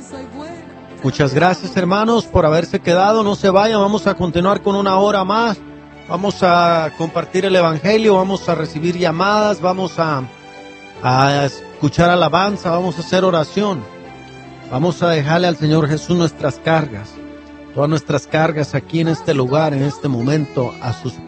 Muchas gracias, hermanos, por haberse quedado. No se vayan, vamos a continuar con una hora más. Vamos a compartir el evangelio, vamos a recibir llamadas, vamos a escuchar alabanza, vamos a hacer oración. Vamos a dejarle al Señor Jesús nuestras cargas, todas nuestras cargas aquí en este lugar, en este momento, a sus